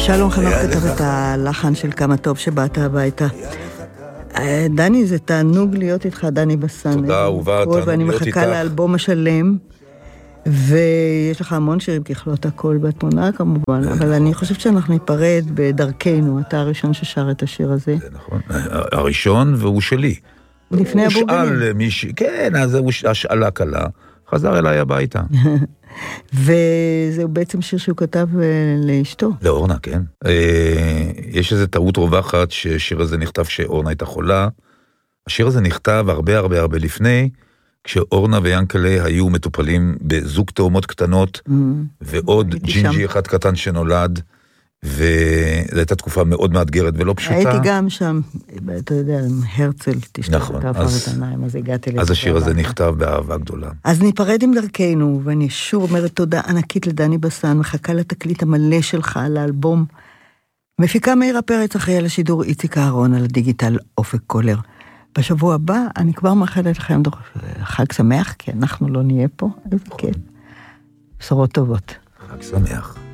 שלום חנוך כתב את הלחן של כמה טוב שבאת הביתה. דני, זה תענוג להיות איתך, דני בסן. תודה, אהובה, תענוג להיות איתך. ואני מחכה לאלבום השלם, ויש לך המון שירים, ככלות הכל בתמונה כמובן, אבל אני חושבת שאנחנו ניפרד בדרכנו. אתה הראשון ששר את השיר הזה. זה נכון, הראשון והוא שלי. לפני הבורגנים. כן, אז הוא השאלה קלה, חזר אליי הביתה. וזהו בעצם שיר שהוא כתב לאשתו. לאורנה, כן. יש איזו טעות רווחת שהשיר הזה נכתב שאורנה הייתה חולה. השיר הזה נכתב הרבה לפני, כשאורנה ויאנקלה היו מטופלים בזוג תאומות קטנות, ועוד ג'ינג'י אחד קטן שנולד, וזו הייתה תקופה מאוד מאתגרת ולא פשוטה. הייתי גם שם, אתה יודע, הרצל תשתף את העבר את העיניים, אז הגעתי לזה. אז השיר הזה נכתב באהבה גדולה. אז ניפרד עם דרכנו, ואני שוב אומרת תודה ענקית לדני בסן, מחכה לתקליט המלא שלך על האלבום. מפיקה מאירה פרץ, אחראי על השידור איציק אהרון, על הדיגיטל אופק קולר. בשבוע הבא אני כבר מאחלת לכם חג שמח, כי אנחנו לא נהיה פה, איזה כיף. בשורות טובות. חג שמח.